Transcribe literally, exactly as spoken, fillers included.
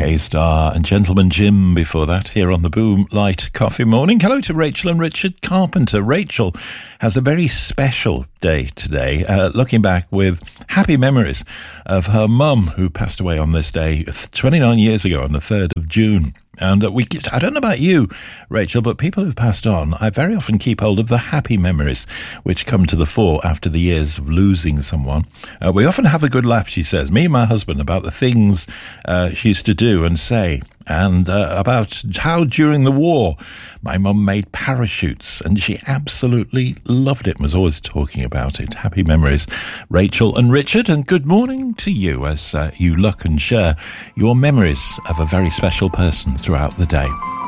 K-Star and Gentleman Jim before that, here on the Boom Light Coffee Morning. Hello to Rachel and Richard Carpenter. Rachel has a very special day today, uh, looking back with happy memories of her mum who passed away on this day twenty-nine years ago on the third of June. And uh, we, I don't know about you, Rachel, but people who've passed on, I very often keep hold of the happy memories which come to the fore after the years of losing someone. Uh, we often have a good laugh, she says, me and my husband, about the things uh, she used to do and say, and uh, about how during the war my mum made parachutes, and she absolutely loved it and was always talking about it. Happy memories, Rachel and Richard, and good morning to you as uh, you look and share your memories of a very special person throughout the day.